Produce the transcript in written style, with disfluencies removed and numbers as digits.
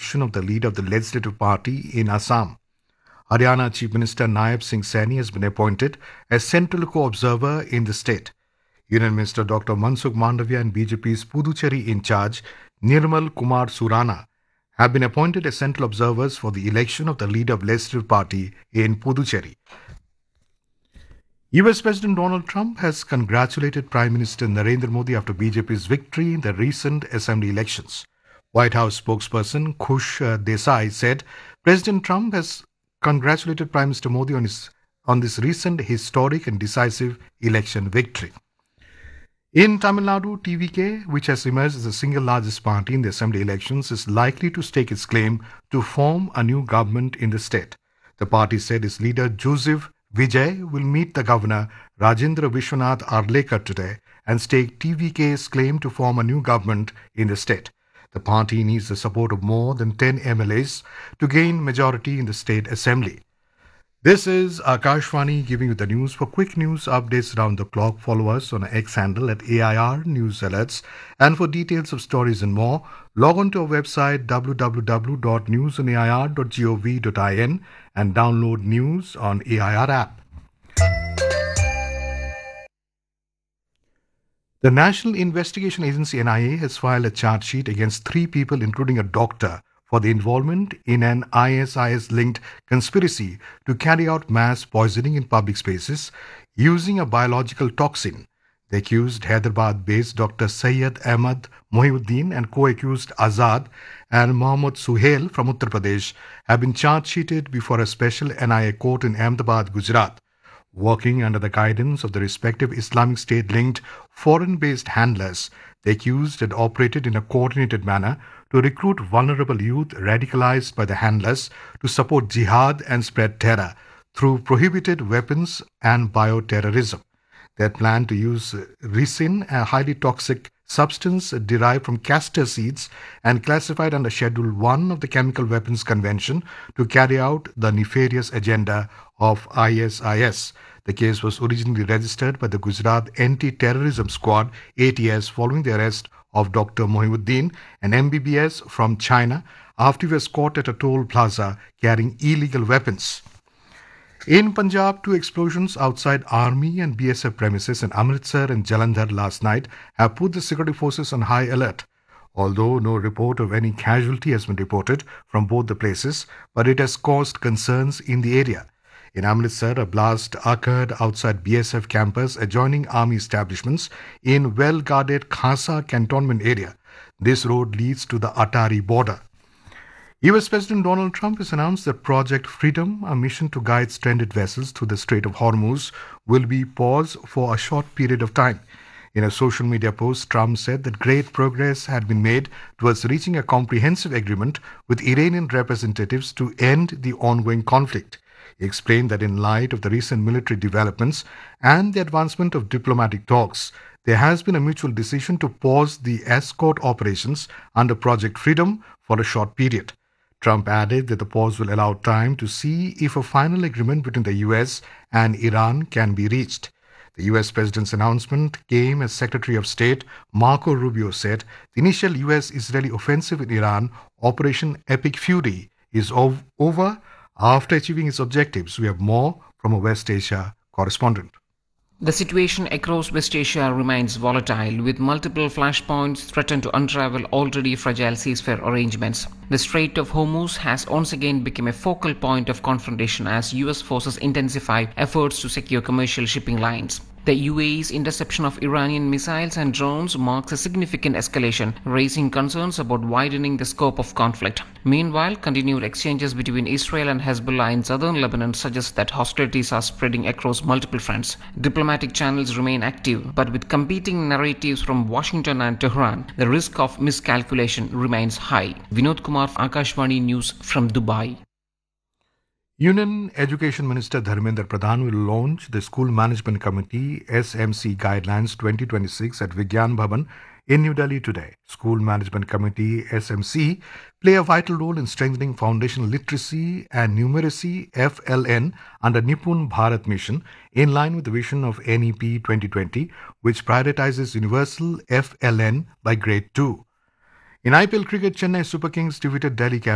election of the leader of the Legislative Party in Assam. Haryana Chief Minister Naib Singh Saini has been appointed as central co-observer in the state. Union Minister Dr. Mansukh Mandavia and BJP's Puducherry in charge, Nirmal Kumar Surana, have been appointed as central observers for the election of the leader of the Legislative Party in Puducherry. US President Donald Trump has congratulated Prime Minister Narendra Modi after BJP's victory in the recent assembly elections. White House spokesperson Khush Desai said President Trump has congratulated Prime Minister Modi on this recent historic and decisive election victory. In Tamil Nadu, TVK, which has emerged as the single largest party in the assembly elections, is likely to stake its claim to form a new government in the state. The party said its leader Joseph Vijay will meet the governor Rajendra Vishwanath Arlekar today and stake TVK's claim to form a new government in the state. The party needs the support of more than 10 MLAs to gain majority in the state assembly. This is Akashvani giving you the news. For quick news updates around the clock, follow us on our X handle at AIR News Alerts. And for details of stories and more, log on to our website www.newsonair.gov.in and download news on AIR app. The National Investigation Agency NIA has filed a charge sheet against 3 people, including a doctor, for the involvement in an ISIS-linked conspiracy to carry out mass poisoning in public spaces using a biological toxin. The accused Hyderabad-based Dr. Syed Ahmad Mohiuddin and co-accused Azad and Mohammad Suhail from Uttar Pradesh have been charge-sheeted before a special NIA court in Ahmedabad, Gujarat. Working under the guidance of the respective Islamic State-linked foreign-based handlers, the accused had operated in a coordinated manner to recruit vulnerable youth radicalized by the handlers to support jihad and spread terror through prohibited weapons and bioterrorism. They had planned to use ricin, a highly toxic substance derived from castor seeds and classified under Schedule 1 of the Chemical Weapons Convention, to carry out the nefarious agenda of ISIS. The case was originally registered by the Gujarat Anti-Terrorism Squad, ATS, following the arrest of Dr. Mohiuddin, an MBBS from China, after he was caught at a toll plaza carrying illegal weapons. In Punjab, 2 explosions outside Army and BSF premises in Amritsar and Jalandhar last night have put the security forces on high alert. Although no report of any casualty has been reported from both the places, but it has caused concerns in the area. In Amritsar, a blast occurred outside BSF campus adjoining army establishments in well-guarded Khasa cantonment area. This road leads to the Atari border. US President Donald Trump has announced that Project Freedom, a mission to guide stranded vessels through the Strait of Hormuz, will be paused for a short period of time. In a social media post, Trump said that great progress had been made towards reaching a comprehensive agreement with Iranian representatives to end the ongoing conflict. He explained that in light of the recent military developments and the advancement of diplomatic talks, there has been a mutual decision to pause the escort operations under Project Freedom for a short period. Trump added that the pause will allow time to see if a final agreement between the US and Iran can be reached. The US President's announcement came as Secretary of State Marco Rubio said the initial US-Israeli offensive in Iran, Operation Epic Fury, is over after achieving its objectives. We have more from a West Asia correspondent. The situation across West Asia remains volatile, with multiple flashpoints threaten to unravel already fragile ceasefire arrangements. The Strait of Hormuz has once again become a focal point of confrontation as US forces intensify efforts to secure commercial shipping lines. The UAE's interception of Iranian missiles and drones marks a significant escalation, raising concerns about widening the scope of conflict. Meanwhile, continued exchanges between Israel and Hezbollah in southern Lebanon suggest that hostilities are spreading across multiple fronts. Diplomatic channels remain active, but with competing narratives from Washington and Tehran, the risk of miscalculation remains high. Vinod Kumar, Akashvani News from Dubai. Union Education Minister Dharmendra Pradhan will launch the School Management Committee SMC Guidelines 2026 at Vigyan Bhavan in New Delhi today. School Management Committee SMC play a vital role in strengthening foundational literacy and numeracy FLN under Nipun Bharat Mission in line with the vision of NEP 2020, which prioritizes universal FLN by grade 2. In IPL cricket, Chennai Super Kings defeated Delhi